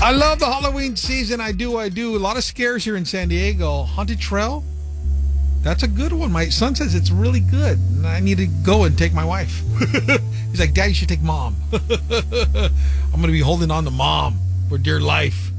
I love the Halloween season. I do. A lot of scares here in San Diego. Haunted Trail. That's a good one. My son says it's really good. And I need to go and take my wife. He's like, Dad, you should take Mom. I'm going to be holding on to Mom for dear life.